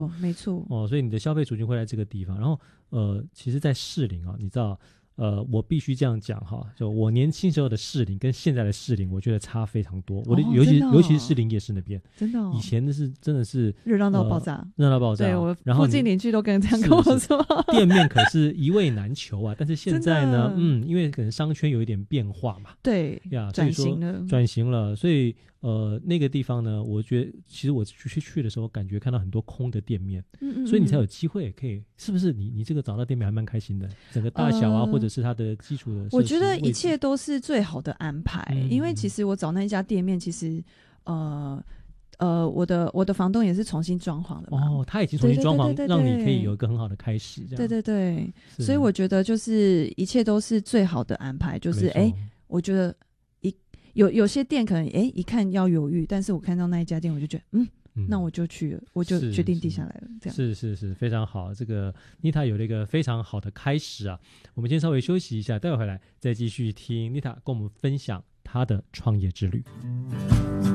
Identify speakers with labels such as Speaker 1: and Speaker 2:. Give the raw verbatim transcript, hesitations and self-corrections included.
Speaker 1: 哦，没错。
Speaker 2: 哦，所以你的消费族群会在这个地方。然后呃，其实在士林啊，你知道呃，我必须这样讲哈，就我年轻时候的士林跟现在的士林，我觉得差非常多。我的、
Speaker 1: 哦、
Speaker 2: 尤其、
Speaker 1: 哦、
Speaker 2: 尤其是士林夜市那边，
Speaker 1: 真的、哦，
Speaker 2: 以前的是真的是
Speaker 1: 热闹到爆炸，
Speaker 2: 热闹、呃、爆炸。
Speaker 1: 对，我
Speaker 2: 然后
Speaker 1: 附近邻居都跟这样跟我说，
Speaker 2: 店面可是一位难求啊。但是现在呢，嗯，因为可能商圈有一点变化嘛，
Speaker 1: 对呀，转型了，
Speaker 2: 转型了，所以呃，那个地方呢，我觉得其实我去去的时候，感觉看到很多空的店面，嗯嗯嗯，所以你才有机会可以，是不是你？你这个找到店面还蛮开心的，整个大小啊，呃、或者是它的基础的，
Speaker 1: 我觉得一切都是最好的安排。嗯、因为其实我找那一家店面，其实呃呃，我的我的房东也是重新装潢的嘛，
Speaker 2: 哦，他已经重新装潢，让你可以有一个很好的开始，这样，
Speaker 1: 对对对，所以我觉得就是一切都是最好的安排，就是哎，我觉得。有有些店可能哎一看要犹豫，但是我看到那一家店，我就觉得嗯，嗯那我就去了，我就决定定下来了。这样
Speaker 2: 是是是非常好，这个妮塔有了一个非常好的开始啊。我们先稍微休息一下，待会回来再继续听妮塔跟我们分享她的创业之旅。